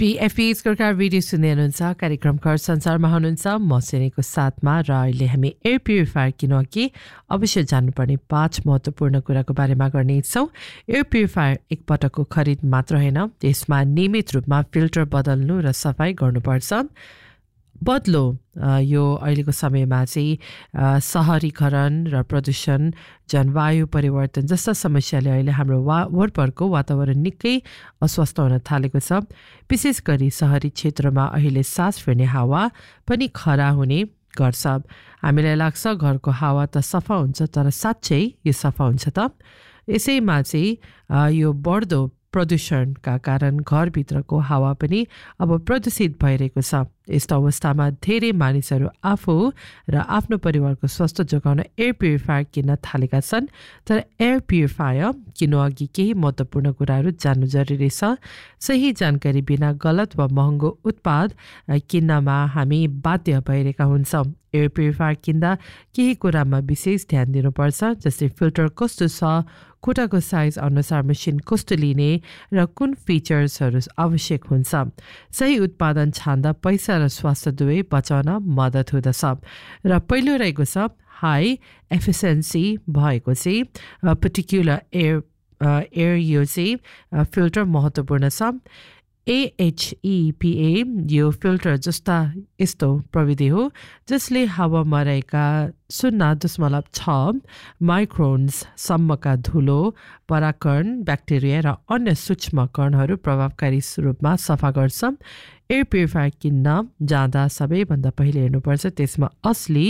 PFP सरकार video सुन्दै हुनुहुन्छ कार्यक्रम घर संसारमा हुनुहुन्छ म सेनेको साथमा र अहिले हामी एयर प्युरिफायर किन कि अवश्य जान्नुपर्ने 5 महत्त्वपूर्ण कुराको बारेमा गर्नेछौँ। एयर प्युरिफायर एक पटकको खरिद मात्र हैन, त्यसमा नियमित रूपमा फिल्टर बदल्नु र सफाई गर्नुपर्छ। बदलो यो अहिलेको समयमा चाहिँ शहरीकरण र प्रदूषण, जलवायु परिवर्तन जस्ता समस्याले अहिले हाम्रो वरपरको वातावरण निकै अस्वस्थ हुन थालेको छ। विशेष गरी शहरी क्षेत्रमा अहिले सास फेर्ने हावा पनि खरा हुने गर्छ। हामीलाई लाग्छ घरको हावा त सफा हुन्छ, तर साँच्चै यो सफा हुन्छ त? यसैमा चाहिँ यो बढ्दो प्रदूषणका कारण घरभित्रको हावा पनि अब प्रदूषित भइरहेको छ। यस्तो अवस्थामा धेरै मानिसहरू आफू र आफ्नो परिवारको स्वास्थ्य जोगाउन एयर प्युरिफायर किन्न थालेका छन्। तर एयर प्युरिफायर किन्नु अघि केही महत्त्वपूर्ण कुराहरू जान्नु जरुरी छ। सही जानकारी बिना गलत वा महँगो उत्पाद किन्नमा हामी बाध्य भइरहेका हुन्छौँ। एयर प्युरिफायर किन्दा केही कुरामा विशेष ध्यान दिनुपर्छ, जस्तै फिल्टर कस्तो छ, खुट्टाको साइज अनुसार मेसिन कस्तो लिने र कुन फिचर्सहरू आवश्यक हुन्छ। सही उत्पादन छान्दा पैसा र स्वास्थ्य दुवै बचाउन मद्दत हुँदछ। र पहिलो रहेको छ हाई एफिसिएन्सी भएको चाहिँ पर्टिकुलर एयर यो चाहिँ फिल्टर महत्त्वपूर्ण छ। AHEPA यो फिल्टर जस्ता यस्तो प्रविधि हो जसले हावामा रहेका 0.6 माइक्रोन्ससम्मका धुलो, परागकण, ब्याक्टेरिया र अन्य सूक्ष्म कणहरू प्रभावकारी रूपमा सफा गर्छ। एयर प्युरिफायर किन्न जाँदा सबैभन्दा पहिले हेर्नुपर्छ त्यसमा असली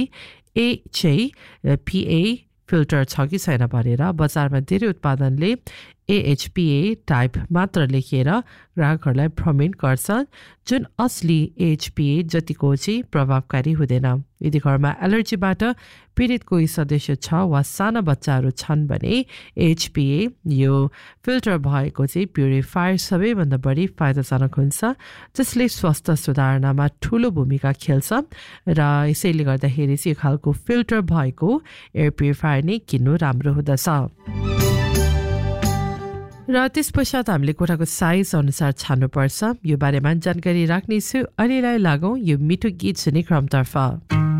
AHEPA फिल्टर छ कि छैन भनेर। बजारमा धेरै उत्पादनले AHPA टाइप मात्र लेखेर ग्राहकहरूलाई भ्रमित गर्छ, जुन असली AHPA जतिको चाहिँ प्रभावकारी हुँदैन। यदि घरमा एलर्जीबाट पीडित कोही सदस्य छ वा साना बच्चाहरू छन् भने AHPA यो फिल्टर भएको चाहिँ प्युरिफायर सबैभन्दा बढी फाइदाजनक हुन्छ, जसले स्वास्थ्य सुधार्नमा ठुलो भूमिका खेल्छ। र यसैले गर्दाखेरि चाहिँ यो खालको फिल्टर भएको एयर प्युरिफायर नै किन्नु राम्रो हुँदछ। र त्यस पश्चात हामीले कोठाको साइज अनुसार छान्नुपर्छ। यो बारेमा जानकारी राख्नेछु। अहिलेलाई लागौँ यो मिठो गीत सुन्ने क्रमतर्फ।